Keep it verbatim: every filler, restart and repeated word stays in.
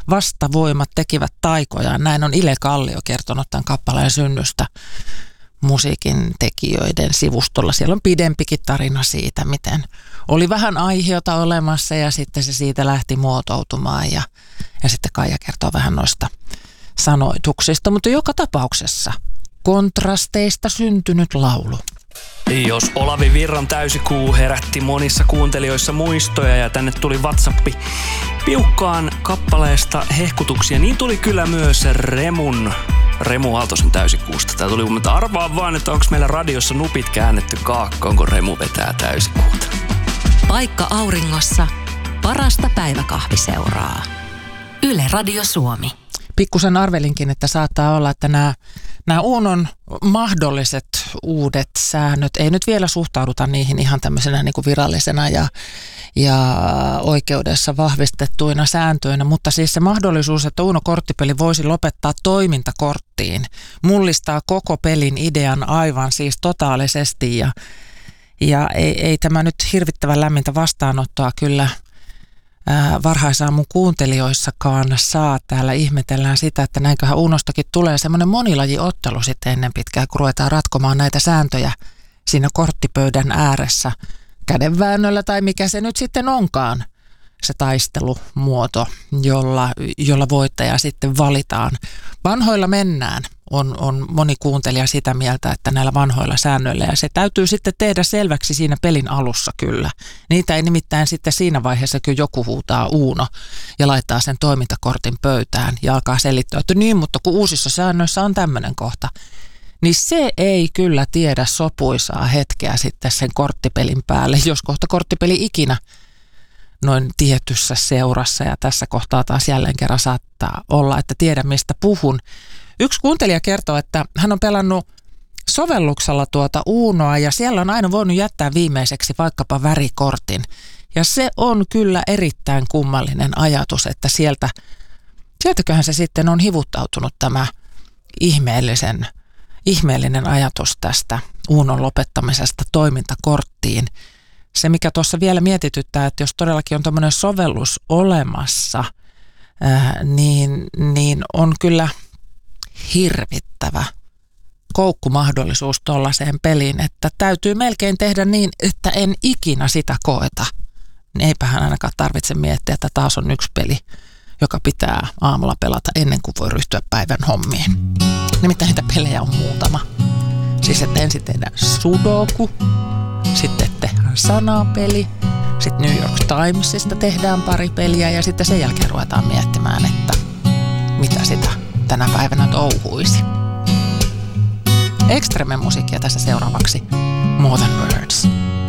vastavoimat tekivät taikojaan. Näin on Ile Kallio kertonut tämän kappaleen synnystä musiikin tekijöiden sivustolla. Siellä on pidempikin tarina siitä, miten oli vähän aiheota olemassa ja sitten se siitä lähti muotoutumaan ja, ja sitten Kaija kertoo vähän noista sanoituksista, mutta joka tapauksessa kontrasteista syntynyt laulu. Jos Olavi Virran täysikuu herätti monissa kuuntelijoissa muistoja ja tänne tuli WhatsAppi piukkaan kappaleesta hehkutuksia, niin tuli kyllä myös Remun, Remu Aaltosen täysikuusta. Tää tuli, mutta arvaa vaan, että onko meillä radiossa nupit käännetty kaakkoon, kun Remu vetää täysikuuta. Paikka auringossa, parasta päiväkahviseuraa. Yle Radio Suomi. Pikkusen arvelinkin, että saattaa olla, että nämä, nämä Uunon mahdolliset uudet säännöt, ei nyt vielä suhtauduta niihin ihan tämmöisenä niin kuin virallisena ja, ja oikeudessa vahvistettuina sääntöinä, mutta siis se mahdollisuus, että Uuno korttipeli voisi lopettaa toimintakorttiin, mullistaa koko pelin idean aivan siis totaalisesti ja, ja ei, ei tämä nyt hirvittävän lämmintä vastaanottoa kyllä varhaisaamun kuuntelijoissakaan saa. Täällä ihmetellään sitä, että näinköhän Uunostakin tulee semmoinen monilajiottelu sitten ennen pitkään, kun ruvetaan ratkomaan näitä sääntöjä siinä korttipöydän ääressä kädenväännöllä tai mikä se nyt sitten onkaan, se taistelumuoto, jolla, jolla voittaja sitten valitaan. Vanhoilla mennään, on, on moni kuuntelija sitä mieltä, että näillä vanhoilla säännöillä, ja se täytyy sitten tehdä selväksi siinä pelin alussa kyllä. Niitä ei nimittäin sitten siinä vaiheessa, kun joku huutaa Uuno ja laittaa sen toimintakortin pöytään ja alkaa selittää, että niin, mutta kun uusissa säännöissä on tämmöinen kohta, niin se ei kyllä tiedä sopuisaa hetkeä sitten sen korttipelin päälle, jos kohta korttipeli ikinä noin tietyssä seurassa, ja tässä kohtaa taas jälleen kerran saattaa olla, että tiedä mistä puhun. Yksi kuuntelija kertoo, että hän on pelannut sovelluksella tuota Uunoa ja siellä on aina voinut jättää viimeiseksi vaikkapa värikortin. Ja se on kyllä erittäin kummallinen ajatus, että sieltä, sieltäköhän se sitten on hivuttautunut tämä ihmeellisen, ihmeellinen ajatus tästä Uunon lopettamisesta toimintakorttiin. Se, mikä tuossa vielä mietityttää, että jos todellakin on tämmöinen sovellus olemassa, ää, niin, niin on kyllä hirvittävä koukkumahdollisuus tuollaiseen peliin, että täytyy melkein tehdä niin, että en ikinä sitä koeta. Eipähän ainakaan tarvitse miettiä, että taas on yksi peli, joka pitää aamulla pelata ennen kuin voi ryhtyä päivän hommiin. Nimittäin niitä pelejä on muutama. Siis että ensin tehdään sudoku, sitten tehdään sanapeli, sitten New York Timesista tehdään pari peliä ja sitten sen jälkeen ruvetaan miettimään, että mitä sitä tänä päivänä touhuisi. Extreme musiikkia tässä seuraavaksi. More Than Words.